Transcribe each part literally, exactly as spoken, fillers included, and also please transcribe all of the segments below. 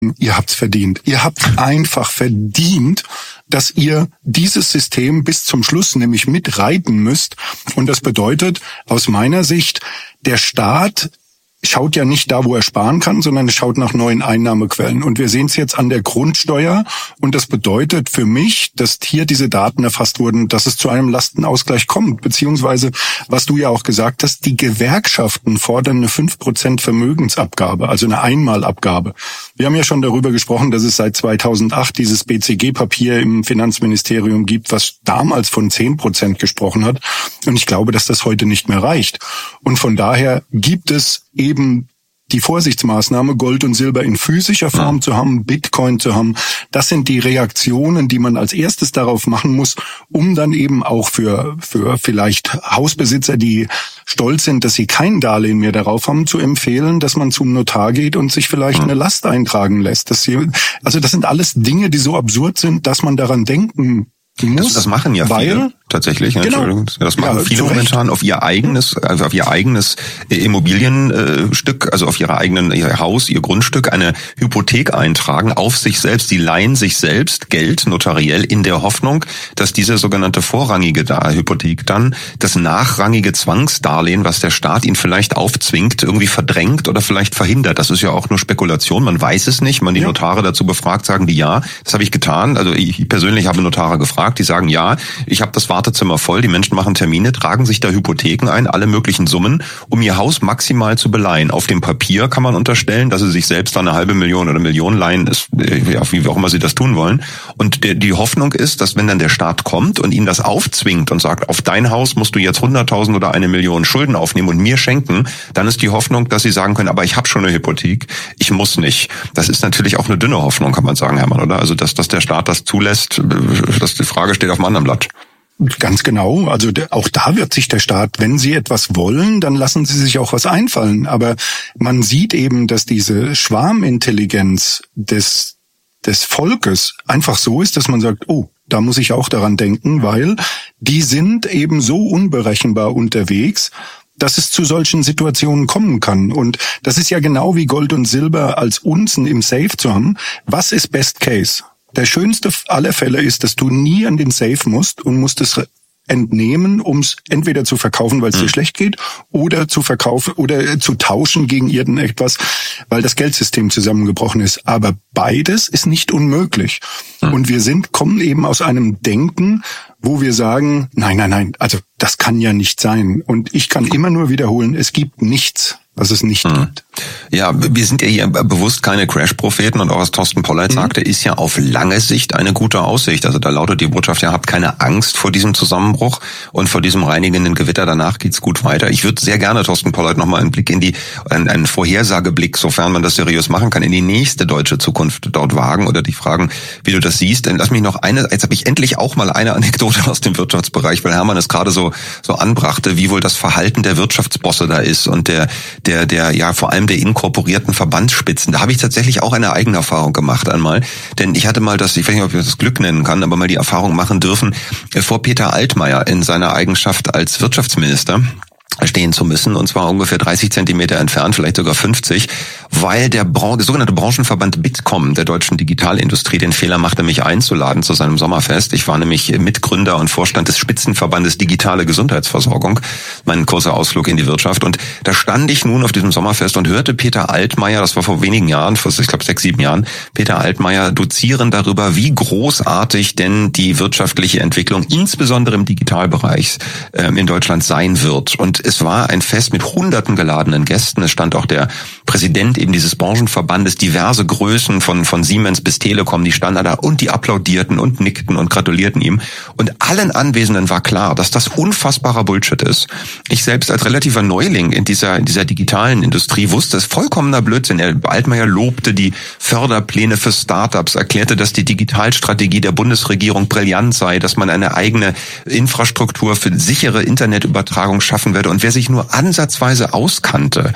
ihr habt's verdient. Ihr habt einfach verdient, dass ihr dieses System bis zum Schluss nämlich mitreiten müsst. Und das bedeutet aus meiner Sicht, der Staat schaut ja nicht da, wo er sparen kann, sondern er schaut nach neuen Einnahmequellen. Und wir sehen es jetzt an der Grundsteuer. Und das bedeutet für mich, dass hier diese Daten erfasst wurden, dass es zu einem Lastenausgleich kommt. Beziehungsweise, was du ja auch gesagt hast, die Gewerkschaften fordern eine fünf Prozent Vermögensabgabe, also eine Einmalabgabe. Wir haben ja schon darüber gesprochen, dass es seit zweitausendacht dieses B C G-Papier im Finanzministerium gibt, was damals von zehn Prozent gesprochen hat. Und ich glaube, dass das heute nicht mehr reicht. Und von daher gibt es eben die Vorsichtsmaßnahme, Gold und Silber in physischer Form ja. zu haben, Bitcoin zu haben. Das sind die Reaktionen, die man als erstes darauf machen muss, um dann eben auch für für vielleicht Hausbesitzer, die stolz sind, dass sie kein Darlehen mehr darauf haben, zu empfehlen, dass man zum Notar geht und sich vielleicht ja. eine Last eintragen lässt. Das hier, also das sind alles Dinge, die so absurd sind, dass man daran denken muss. Das, das machen ja weil, viele tatsächlich. Genau. Entschuldigung, das machen ja, viele momentan auf ihr eigenes, also auf ihr eigenes Immobilienstück, also auf ihre eigenen ihr Haus, ihr Grundstück eine Hypothek eintragen auf sich selbst. Die leihen sich selbst Geld notariell in der Hoffnung, dass diese sogenannte vorrangige Hypothek dann das nachrangige Zwangsdarlehen, was der Staat ihnen vielleicht aufzwingt, irgendwie verdrängt oder vielleicht verhindert. Das ist ja auch nur Spekulation. Man weiß es nicht. Man die ja. Notare dazu befragt, sagen die ja. Das habe ich getan. Also ich persönlich habe Notare gefragt. Die sagen ja. Ich habe das Wartezimmer voll, die Menschen machen Termine, tragen sich da Hypotheken ein, alle möglichen Summen, um ihr Haus maximal zu beleihen. Auf dem Papier kann man unterstellen, dass sie sich selbst da eine halbe Million oder Million leihen, ist, ja, wie auch immer sie das tun wollen. Und der, die Hoffnung ist, dass wenn dann der Staat kommt und ihnen das aufzwingt und sagt, auf dein Haus musst du jetzt hunderttausend oder eine Million Schulden aufnehmen und mir schenken, dann ist die Hoffnung, dass sie sagen können, aber ich habe schon eine Hypothek, ich muss nicht. Das ist natürlich auch eine dünne Hoffnung, kann man sagen, Hermann, oder? Also, dass, dass der Staat das zulässt, dass die Frage steht auf einem anderen Blatt. Ganz genau. Also der, auch da wird sich der Staat, wenn sie etwas wollen, dann lassen sie sich auch was einfallen. Aber man sieht eben, dass diese Schwarmintelligenz des, des Volkes einfach so ist, dass man sagt, oh, da muss ich auch daran denken, weil die sind eben so unberechenbar unterwegs, dass es zu solchen Situationen kommen kann. Und das ist ja genau wie Gold und Silber als Unzen im Safe zu haben. Was ist Best Case? Der schönste aller Fälle ist, dass du nie an den Safe musst und musst es entnehmen, um es entweder zu verkaufen, weil es dir schlecht geht, oder zu verkaufen oder zu tauschen gegen irgendetwas, weil das Geldsystem zusammengebrochen ist. Aber beides ist nicht unmöglich. Mhm. Und wir sind kommen eben aus einem Denken, wo wir sagen, nein, nein, nein, also das kann ja nicht sein. Und ich kann immer nur wiederholen, es gibt nichts, was es nicht hm. gibt. Ja, wir sind ja hier bewusst keine Crash-Propheten und auch was Thorsten Polleit mhm. sagte, ist ja auf lange Sicht eine gute Aussicht. Also da lautet die Botschaft, ja, habt keine Angst vor diesem Zusammenbruch und vor diesem reinigenden Gewitter, danach geht's gut weiter. Ich würde sehr gerne, Thorsten Polleit, nochmal einen Blick in die, einen, einen Vorhersageblick, sofern man das seriös machen kann, in die nächste deutsche Zukunft dort wagen oder dich fragen, wie du das siehst. Dann lass mich noch eine, jetzt habe ich endlich auch mal eine Anekdote aus dem Wirtschaftsbereich, weil Hermann es gerade so, so anbrachte, wie wohl das Verhalten der Wirtschaftsbosse da ist und der, der, der, ja, vor allem der inkorporierten Verbandsspitzen. Da habe ich tatsächlich auch eine eigene Erfahrung gemacht einmal. Denn ich hatte mal das, ich weiß nicht, ob ich das Glück nennen kann, aber mal die Erfahrung machen dürfen, vor Peter Altmaier in seiner Eigenschaft als Wirtschaftsminister stehen zu müssen, und zwar ungefähr dreißig Zentimeter entfernt, vielleicht sogar fünfzig, weil der, Bran- der sogenannte Branchenverband Bitkom der deutschen Digitalindustrie den Fehler machte, mich einzuladen zu seinem Sommerfest. Ich war nämlich Mitgründer und Vorstand des Spitzenverbandes Digitale Gesundheitsversorgung, mein kurzer Ausflug in die Wirtschaft, und da stand ich nun auf diesem Sommerfest und hörte Peter Altmaier, das war vor wenigen Jahren, vor, ich glaube sechs, sieben Jahren, Peter Altmaier dozieren darüber, wie großartig denn die wirtschaftliche Entwicklung, insbesondere im Digitalbereich, ähm, in Deutschland sein wird. Und es war ein Fest mit hunderten geladenen Gästen. Es stand auch der Präsident eben dieses Branchenverbandes, diverse Größen von von Siemens bis Telekom, die standen da und die applaudierten und nickten und gratulierten ihm. Und allen Anwesenden war klar, dass das unfassbarer Bullshit ist. Ich selbst als relativer Neuling in dieser in dieser digitalen Industrie wusste es, vollkommener Blödsinn. Er, Altmaier lobte die Förderpläne für Startups, erklärte, dass die Digitalstrategie der Bundesregierung brillant sei, dass man eine eigene Infrastruktur für sichere Internetübertragung schaffen werde. Und wer sich nur ansatzweise auskannte,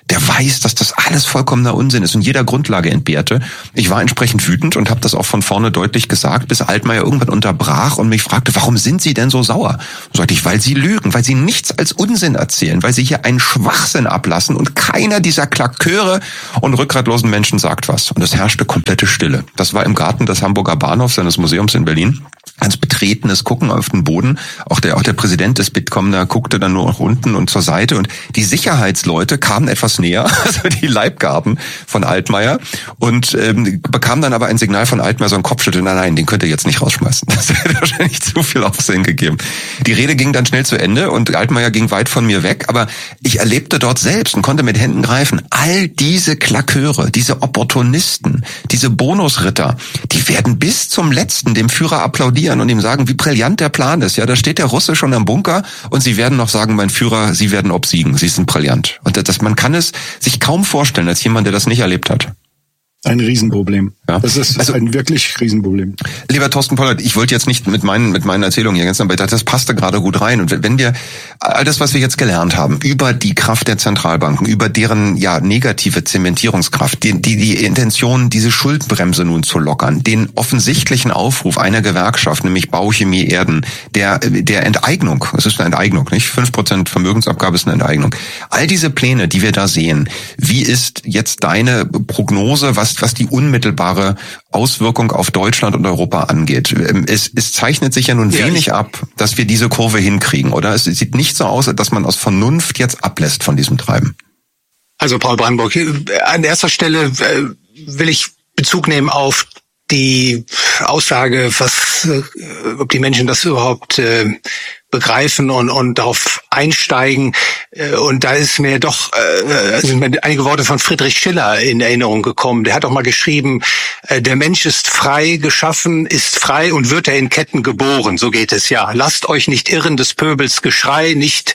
der weiß, dass das alles vollkommener Unsinn ist und jeder Grundlage entbehrte. Ich war entsprechend wütend und habe das auch von vorne deutlich gesagt, bis Altmaier irgendwann unterbrach und mich fragte, warum sind Sie denn so sauer? Und sagte ich, weil Sie lügen, weil Sie nichts als Unsinn erzählen, weil Sie hier einen Schwachsinn ablassen und keiner dieser Klaköre und rückgratlosen Menschen sagt was. Und es herrschte komplette Stille. Das war im Garten des Hamburger Bahnhofs, seines Museums in Berlin. Ganz betretenes Gucken auf den Boden. Auch der, auch der Präsident des Bitkom, da guckte dann nur nach unten und zur Seite. Und die Sicherheitsleute kamen etwas näher, also die Leibgarden von Altmaier, und ähm, bekamen dann aber ein Signal von Altmaier, so ein Kopfschütteln, nein, nein, den könnt ihr jetzt nicht rausschmeißen. Das hätte wahrscheinlich zu viel Aufsehen gegeben. Die Rede ging dann schnell zu Ende und Altmaier ging weit von mir weg, aber ich erlebte dort selbst und konnte mit Händen greifen, all diese Klaköre, diese Opportunisten, diese Bonusritter, die werden bis zum Letzten dem Führer applaudieren und ihm sagen, wie brillant der Plan ist. Ja, da steht der Russe schon am Bunker und sie werden noch sagen, mein Führer, Sie werden obsiegen. Sie sind brillant. Und das, man kann es sich kaum vorstellen als jemand, der das nicht erlebt hat. Ein Riesenproblem. Ja. Das ist also ein wirklich Riesenproblem. Lieber Thorsten Pollert, ich wollte jetzt nicht mit meinen mit meinen Erzählungen hier ganz, aber das passte gerade gut rein. Und wenn wir all das, was wir jetzt gelernt haben über die Kraft der Zentralbanken, über deren ja negative Zementierungskraft, die die, die Intention, diese Schuldenbremse nun zu lockern, den offensichtlichen Aufruf einer Gewerkschaft, nämlich Bauchemie Erden, der der Enteignung, es ist eine Enteignung, nicht fünf Prozent Vermögensabgabe ist eine Enteignung. All diese Pläne, die wir da sehen, wie ist jetzt deine Prognose, was was die unmittelbare Auswirkung auf Deutschland und Europa angeht? Es, es zeichnet sich ja nun ja, wenig ab, dass wir diese Kurve hinkriegen, oder? Es sieht nicht so aus, dass man aus Vernunft jetzt ablässt von diesem Treiben. Also Paul Brandenburg, an erster Stelle will ich Bezug nehmen auf die Aussage, was, ob die Menschen das überhaupt äh, begreifen und, und darauf einsteigen. Und da ist mir doch äh, sind mir einige Worte von Friedrich Schiller in Erinnerung gekommen. Der hat auch mal geschrieben, äh, der Mensch ist frei geschaffen, ist frei und wird er in Ketten geboren. So geht es ja. Lasst euch nicht irren des Pöbels Geschrei, nicht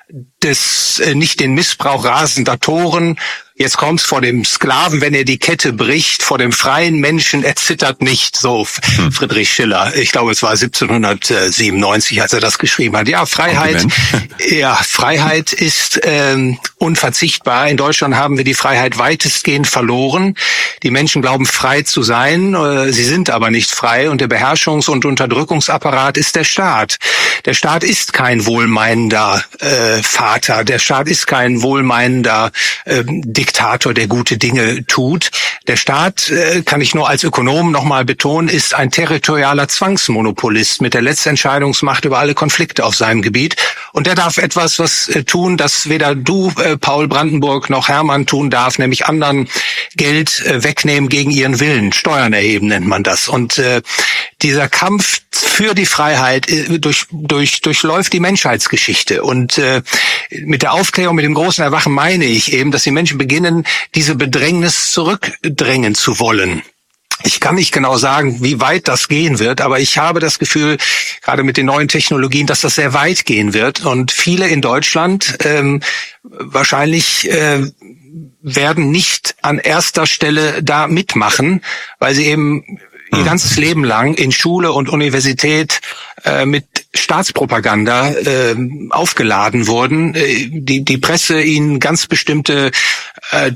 des, äh, nicht den Missbrauch rasender Toren. Jetzt kommt's vor dem Sklaven, wenn er die Kette bricht, vor dem freien Menschen, er zittert nicht. So hm. Friedrich Schiller. Ich glaube, es war siebzehnhundertsiebenundneunzig, als er das geschrieben hat. Ja, Freiheit, ja, Freiheit ist ähm, unverzichtbar. In Deutschland haben wir die Freiheit weitestgehend verloren. Die Menschen glauben, frei zu sein. Äh, sie sind aber nicht frei. Und der Beherrschungs- und Unterdrückungsapparat ist der Staat. Der Staat ist kein wohlmeinender äh, Vater. Der Staat ist kein wohlmeinender äh, Diktator, der gute Dinge tut. Der Staat, äh, kann ich nur als Ökonom nochmal betonen, ist ein territorialer Zwangsmonopolist mit der Letztentscheidungsmacht über alle Konflikte auf seinem Gebiet. Und der darf etwas was äh, tun, das weder du, äh, Paul Brandenburg, noch Hermann tun darf, nämlich anderen Geld äh, wegnehmen gegen ihren Willen. Steuern erheben nennt man das. Und äh, dieser Kampf für die Freiheit äh, durch, durch, durchläuft die Menschheitsgeschichte. Und äh, mit der Aufklärung, mit dem großen Erwachen meine ich eben, dass die Menschen beginnen, diese Bedrängnis zurückdrängen zu wollen. Ich kann nicht genau sagen, wie weit das gehen wird, aber ich habe das Gefühl, gerade mit den neuen Technologien, dass das sehr weit gehen wird. Und viele in Deutschland ähm, wahrscheinlich äh, werden nicht an erster Stelle da mitmachen, weil sie eben ihr ganzes Leben lang in Schule und Universität äh, mit Staatspropaganda äh, aufgeladen wurden, äh, die die Presse ihnen ganz bestimmte äh,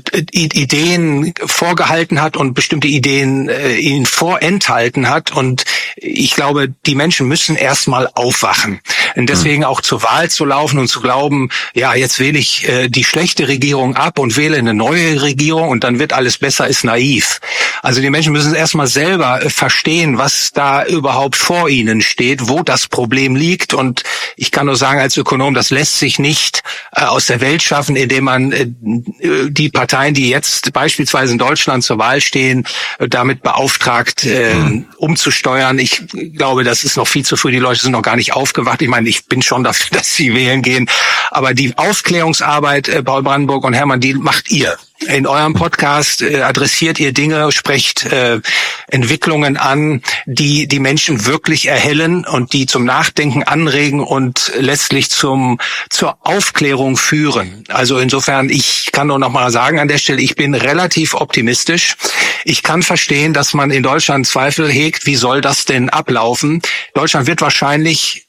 Ideen vorgehalten hat und bestimmte Ideen äh, ihnen vorenthalten hat. Und ich glaube, die Menschen müssen erstmal aufwachen. Und deswegen auch zur Wahl zu laufen und zu glauben, ja, jetzt wähle ich äh, die schlechte Regierung ab und wähle eine neue Regierung und dann wird alles besser, ist naiv. Also die Menschen müssen erstmal selber äh, verstehen, was da überhaupt vor ihnen steht, wo das Problem liegt. Und ich kann nur sagen, als Ökonom, das lässt sich nicht äh, aus der Welt schaffen, indem man äh, die Parteien, die jetzt beispielsweise in Deutschland zur Wahl stehen, äh, damit beauftragt, äh, mhm. umzusteuern. Ich glaube, das ist noch viel zu früh. Die Leute sind noch gar nicht aufgewacht. Ich meine, ich bin schon dafür, dass sie wählen gehen. Aber die Aufklärungsarbeit, äh, Paul Brandenburg und Hermann, die macht ihr. In eurem Podcast äh, adressiert ihr Dinge, sprecht äh, Entwicklungen an, die die Menschen wirklich erhellen und die zum Nachdenken anregen und letztlich zum zur Aufklärung führen. Also insofern, ich kann nur noch mal sagen an der Stelle, ich bin relativ optimistisch. Ich kann verstehen, dass man in Deutschland Zweifel hegt, wie soll das denn ablaufen? Deutschland wird wahrscheinlich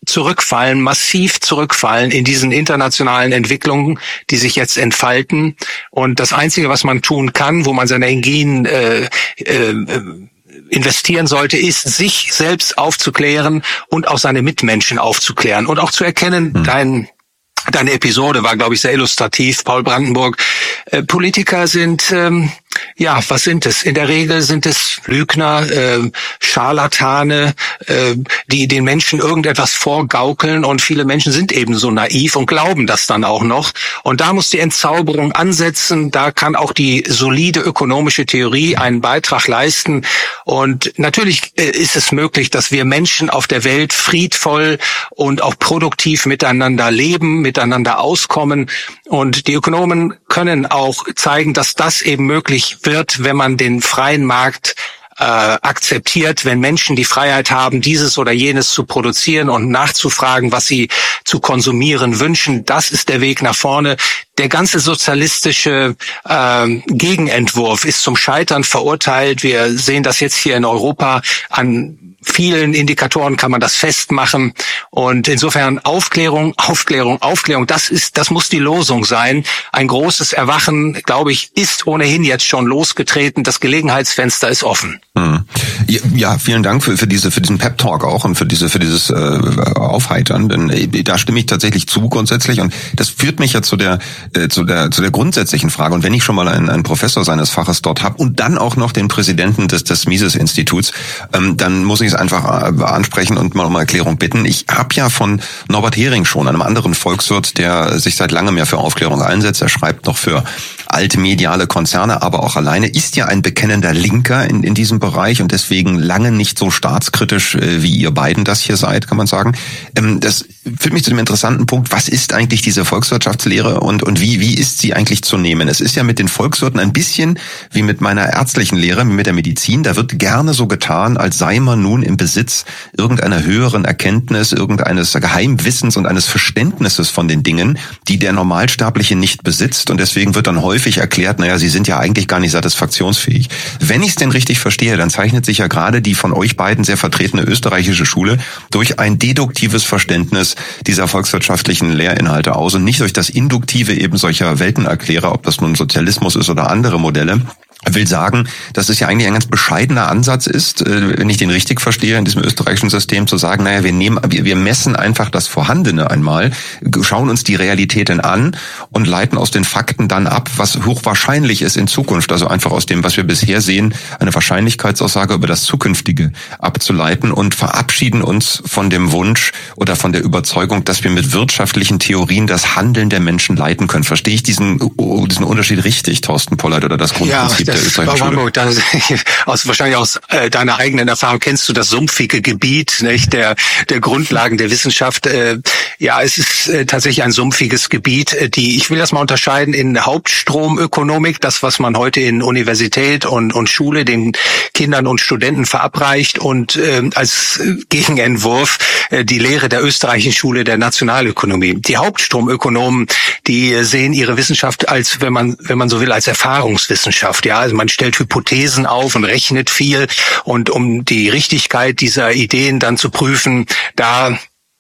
zurückfallen, massiv zurückfallen in diesen internationalen Entwicklungen, die sich jetzt entfalten. Und das Einzige, was man tun kann, wo man seine Energien äh, äh, investieren sollte, ist, sich selbst aufzuklären und auch seine Mitmenschen aufzuklären und auch zu erkennen, hm. dein Deine Episode war, glaube ich, sehr illustrativ, Paul Brandenburg. Äh, Politiker sind, ähm, ja, was sind es? In der Regel sind es Lügner, äh, Scharlatane, äh, die den Menschen irgendetwas vorgaukeln, und viele Menschen sind eben so naiv und glauben das dann auch noch. Und da muss die Entzauberung ansetzen, da kann auch die solide ökonomische Theorie einen Beitrag leisten. Und natürlich äh, ist es möglich, dass wir Menschen auf der Welt friedvoll und auch produktiv miteinander leben, miteinander auskommen. Und die Ökonomen können auch zeigen, dass das eben möglich wird, wenn man den freien Markt äh, akzeptiert, wenn Menschen die Freiheit haben, dieses oder jenes zu produzieren und nachzufragen, was sie zu konsumieren wünschen. Das ist der Weg nach vorne. Der ganze sozialistische äh, Gegenentwurf ist zum Scheitern verurteilt. Wir sehen das jetzt hier in Europa an vielen Indikatoren kann man das festmachen, und insofern Aufklärung, Aufklärung, Aufklärung, das ist, das muss die Losung sein. Ein großes Erwachen, glaube ich, ist ohnehin jetzt schon losgetreten. Das Gelegenheitsfenster ist offen. Hm. Ja, vielen Dank für, für diese, für diesen Pep Talk auch und für diese, für dieses äh, Aufheitern, denn äh, da stimme ich tatsächlich zu grundsätzlich, und das führt mich ja zu der, äh, zu der, zu der grundsätzlichen Frage. Und wenn ich schon mal einen, einen Professor seines Faches dort habe und dann auch noch den Präsidenten des, des Mises-Instituts, ähm, dann muss ich einfach ansprechen und mal um Erklärung bitten. Ich habe ja von Norbert Hering schon, einem anderen Volkswirt, der sich seit langem ja für Aufklärung einsetzt. Er schreibt noch für alte mediale Konzerne, aber auch alleine, ist ja ein bekennender Linker in, in diesem Bereich und deswegen lange nicht so staatskritisch, äh, wie ihr beiden das hier seid, kann man sagen. Ähm, das führt mich zu dem interessanten Punkt, was ist eigentlich diese Volkswirtschaftslehre und, und wie, wie ist sie eigentlich zu nehmen? Es ist ja mit den Volkswirten ein bisschen wie mit meiner ärztlichen Lehre, wie mit der Medizin. Da wird gerne so getan, als sei man nun im Besitz irgendeiner höheren Erkenntnis, irgendeines Geheimwissens und eines Verständnisses von den Dingen, die der Normalsterbliche nicht besitzt, und deswegen wird dann häufig erklärt, naja, sie sind ja eigentlich gar nicht satisfaktionsfähig. Wenn ich es denn richtig verstehe, dann zeichnet sich ja gerade die von euch beiden sehr vertretene österreichische Schule durch ein deduktives Verständnis dieser volkswirtschaftlichen Lehrinhalte aus und nicht durch das induktive eben solcher Weltenerklärer, ob das nun Sozialismus ist oder andere Modelle. Ich will sagen, dass es ja eigentlich ein ganz bescheidener Ansatz ist, wenn ich den richtig verstehe, in diesem österreichischen System zu sagen, naja, wir nehmen, wir messen einfach das Vorhandene einmal, schauen uns die Realitäten an und leiten aus den Fakten dann ab, was hochwahrscheinlich ist in Zukunft. Also einfach aus dem, was wir bisher sehen, eine Wahrscheinlichkeitsaussage über das Zukünftige abzuleiten und verabschieden uns von dem Wunsch oder von der Überzeugung, dass wir mit wirtschaftlichen Theorien das Handeln der Menschen leiten können. Verstehe ich diesen, diesen Unterschied richtig, Thorsten Polleit, oder das Grundprinzip? Ja. Das war Brandenburg, das, aus, wahrscheinlich aus äh, deiner eigenen Erfahrung kennst du das sumpfige Gebiet, nicht, der, der Grundlagen der Wissenschaft. Äh, ja, es ist äh, tatsächlich ein sumpfiges Gebiet, äh, die, ich will das mal unterscheiden in Hauptstromökonomik, das, was man heute in Universität und, und Schule den Kindern und Studenten verabreicht, und äh, als Gegenentwurf äh, die Lehre der österreichischen Schule der Nationalökonomie. Die Hauptstromökonomen, die sehen ihre Wissenschaft als, wenn man, wenn man so will, als Erfahrungswissenschaft, ja. Also man stellt Hypothesen auf und rechnet viel, und um die Richtigkeit dieser Ideen dann zu prüfen, da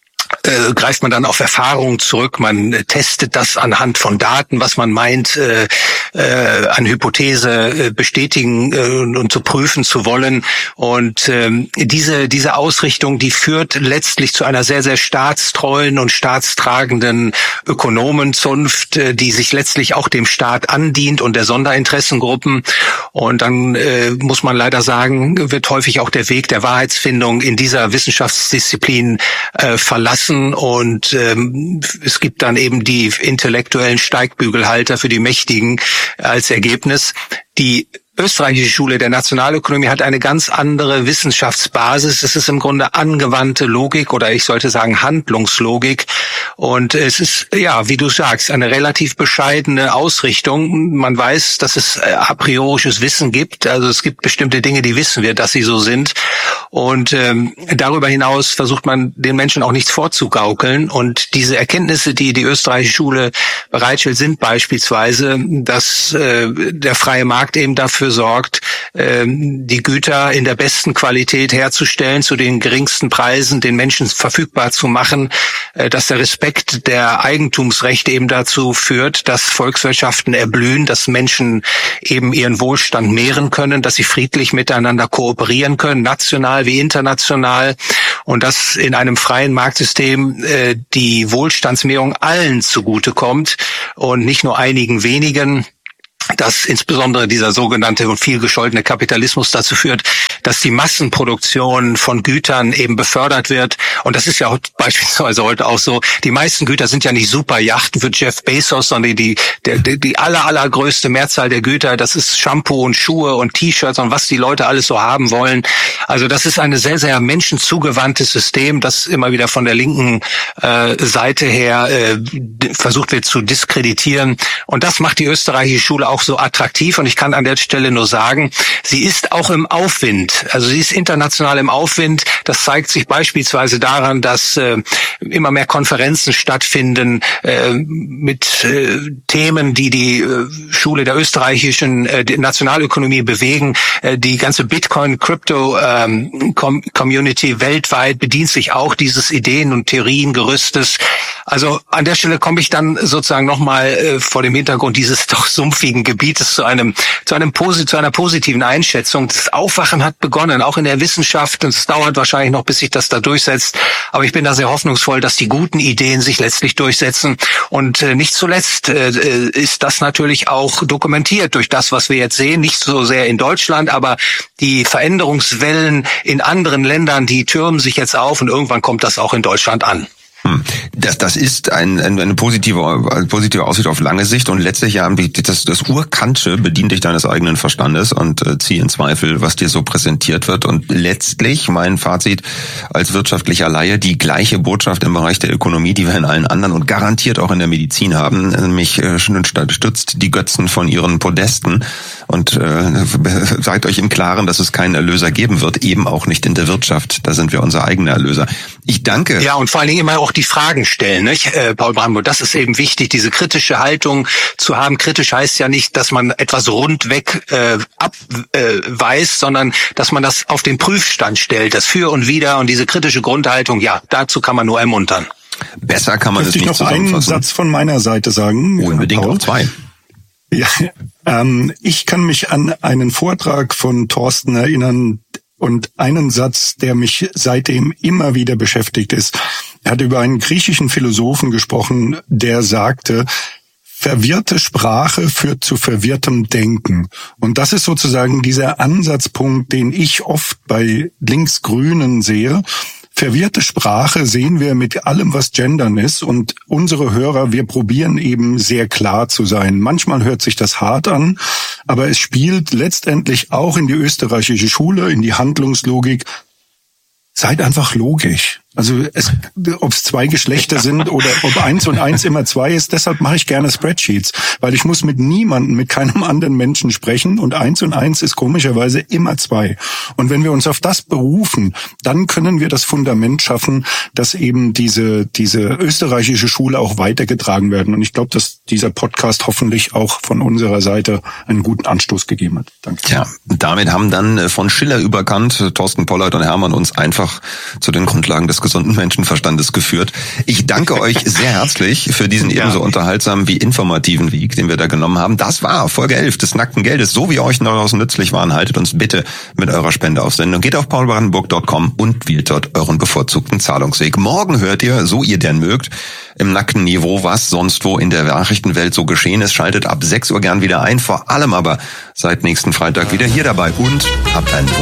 Äh, greift man dann auf Erfahrungen zurück, man äh, testet das anhand von Daten, was man meint, äh, äh, an Hypothese äh, bestätigen äh, und, und zu prüfen zu wollen. Und ähm, diese diese Ausrichtung, die führt letztlich zu einer sehr, sehr staatstreuen und staatstragenden Ökonomenzunft, äh, die sich letztlich auch dem Staat andient und der Sonderinteressengruppen. Und dann äh, muss man leider sagen, wird häufig auch der Weg der Wahrheitsfindung in dieser Wissenschaftsdisziplin äh, verlassen. Und ähm, es gibt dann eben die intellektuellen Steigbügelhalter für die Mächtigen als Ergebnis. Die österreichische Schule der Nationalökonomie hat eine ganz andere Wissenschaftsbasis. Es ist im Grunde angewandte Logik, oder ich sollte sagen Handlungslogik. Und es ist, ja, wie du sagst, eine relativ bescheidene Ausrichtung. Man weiß, dass es a priorisches Wissen gibt. Also es gibt bestimmte Dinge, die wissen wir, dass sie so sind. Und ähm, darüber hinaus versucht man, den Menschen auch nichts vorzugaukeln. Und diese Erkenntnisse, die die österreichische Schule bereitstellt, sind beispielsweise, dass äh, der freie Markt eben dafür dafür sorgt, die Güter in der besten Qualität herzustellen, zu den geringsten Preisen den Menschen verfügbar zu machen, dass der Respekt der Eigentumsrechte eben dazu führt, dass Volkswirtschaften erblühen, dass Menschen eben ihren Wohlstand mehren können, dass sie friedlich miteinander kooperieren können, national wie international, und dass in einem freien Marktsystem äh, die Wohlstandsmehrung allen zugutekommt und nicht nur einigen wenigen. Dass insbesondere dieser sogenannte und viel gescholtene Kapitalismus dazu führt, dass die Massenproduktion von Gütern eben befördert wird. Und das ist ja beispielsweise heute auch so. Die meisten Güter sind ja nicht Superjachten für Jeff Bezos, sondern die, die, die aller, allergrößte Mehrzahl der Güter, das ist Shampoo und Schuhe und T-Shirts und was die Leute alles so haben wollen. Also das ist ein sehr, sehr menschenzugewandtes System, das immer wieder von der linken äh, Seite her äh, versucht wird zu diskreditieren. Und das macht die österreichische Schule auch so attraktiv, und ich kann an der Stelle nur sagen, sie ist auch im Aufwind. Also sie ist international im Aufwind. Das zeigt sich beispielsweise daran, dass äh, immer mehr Konferenzen stattfinden äh, mit äh, Themen, die die äh, Schule der österreichischen äh, die Nationalökonomie bewegen. Äh, die ganze Bitcoin-Crypto-Community ähm, weltweit bedient sich auch dieses Ideen- und Theoriengerüstes. Also an der Stelle komme ich dann sozusagen nochmal äh, vor dem Hintergrund dieses doch sumpfigen Gebietes zu einem zu einem zu einer positiven Einschätzung. Das Aufwachen hat begonnen, auch in der Wissenschaft, und es dauert wahrscheinlich noch, bis sich das da durchsetzt. Aber ich bin da sehr hoffnungsvoll, dass die guten Ideen sich letztlich durchsetzen. Und äh, nicht zuletzt äh, ist das natürlich auch dokumentiert durch das, was wir jetzt sehen. Nicht so sehr in Deutschland, aber die Veränderungswellen in anderen Ländern, die türmen sich jetzt auf, und irgendwann kommt das auch in Deutschland an. Das, das ist ein, ein, eine positive, eine positive Aussicht auf lange Sicht, und letztlich ja das, das Urkantsche, bedien dich deines eigenen Verstandes und äh, zieh in Zweifel, was dir so präsentiert wird. Und letztlich mein Fazit als wirtschaftlicher Laie: die gleiche Botschaft im Bereich der Ökonomie, die wir in allen anderen und garantiert auch in der Medizin haben, nämlich äh, stützt die Götzen von ihren Podesten und äh, seid euch im Klaren, dass es keinen Erlöser geben wird, eben auch nicht in der Wirtschaft. Da sind wir unser eigener Erlöser. Ich danke. Ja, und vor allen Dingen immer auch die Fragen stellen, nicht, äh, Paul Brandenburg? Das ist eben wichtig, diese kritische Haltung zu haben. Kritisch heißt ja nicht, dass man etwas rundweg äh, abweist, äh, sondern dass man das auf den Prüfstand stellt, das Für und Wider, und diese kritische Grundhaltung, ja, dazu kann man nur ermuntern. Besser kann man es nicht zusammenfassen. Darf ich noch einen Satz von meiner Seite sagen? Unbedingt auch zwei. Ja, ähm, ich kann mich an einen Vortrag von Thorsten erinnern, und einen Satz, der mich seitdem immer wieder beschäftigt ist. Er hat über einen griechischen Philosophen gesprochen, der sagte: Verwirrte Sprache führt zu verwirrtem Denken. Und das ist sozusagen dieser Ansatzpunkt, den ich oft bei Linksgrünen sehe. Verwirrte Sprache sehen wir mit allem, was Gendern ist, und unsere Hörer, wir probieren eben sehr klar zu sein. Manchmal hört sich das hart an, aber es spielt letztendlich auch in die österreichische Schule, in die Handlungslogik. Seid einfach logisch. Also es, ob es zwei Geschlechter sind oder ob eins und eins immer zwei ist, deshalb mache ich gerne Spreadsheets, weil ich muss mit niemandem, mit keinem anderen Menschen sprechen, und eins und eins ist komischerweise immer zwei. Und wenn wir uns auf das berufen, dann können wir das Fundament schaffen, dass eben diese diese österreichische Schule auch weitergetragen werden. Und ich glaube, dass dieser Podcast hoffentlich auch von unserer Seite einen guten Anstoß gegeben hat. Danke. Tja, damit haben dann von Schiller über Kant Thorsten Polleit und Hermann uns einfach zu den Grundlagen des gesunden Menschenverstandes geführt. Ich danke euch sehr herzlich für diesen ja. ebenso unterhaltsamen wie informativen Weg, den wir da genommen haben. Das war Folge elf des Nackten Geldes. So wie euch noch draußen nützlich waren, haltet uns bitte mit eurer Spende auf Sendung. Geht auf paul brandenburg punkt com und wählt dort euren bevorzugten Zahlungsweg. Morgen hört ihr, so ihr denn mögt, im nackten Niveau, was sonst wo in der Nachrichtenwelt so geschehen ist. Schaltet ab sechs Uhr gern wieder ein. Vor allem aber seid nächsten Freitag wieder hier dabei und habt einen